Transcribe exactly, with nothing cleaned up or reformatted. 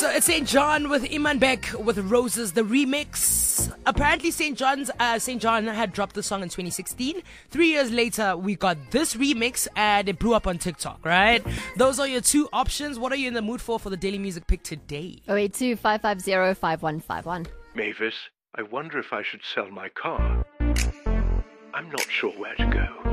So it's Saint John with Iman Beck with Roses, the remix. Apparently Saint John's uh, Saint John had dropped the song in twenty sixteen. Three years later, we got this remix and it blew up on TikTok, right? Those are your two options. What are you in the mood for for the Daily Music Pick today? oh eight two, five five zero, five one five one. Mavis, I wonder if I should sell my car. I'm not sure where to go.